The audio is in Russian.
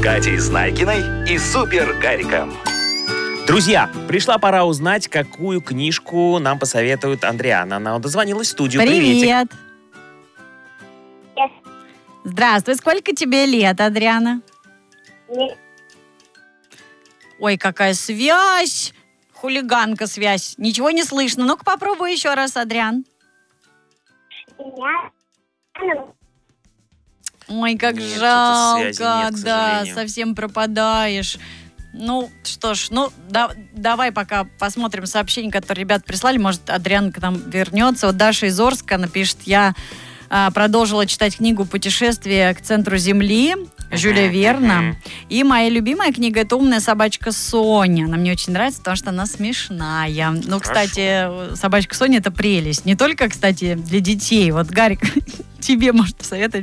Катей Знайкиной и Супер Гариком. Друзья, пришла пора узнать, какую книжку нам посоветует Андриана. Она дозвонилась в студию. Привет. Привет. Здравствуй. Сколько тебе лет, Адриана? Ой, какая связь. Хулиганка связь. Ничего не слышно. Ну-ка попробуй еще раз, Адриан. Ой, как Нет, жалко. что-то связи нет, к да, сожалению. совсем пропадаешь. Ну, что ж, давай пока посмотрим сообщение, которое ребят прислали. Может, Адриан к нам вернется. Вот Даша из Орска напишет: я продолжила читать книгу «Путешествие к центру Земли» Жюля Верна. И моя любимая книга — это «Умная собачка Соня». Она мне очень нравится, потому что она смешная. Ну, кстати, собачка Соня — это прелесть. Не только, кстати, для детей. Вот, Гарик, тебе может посоветовать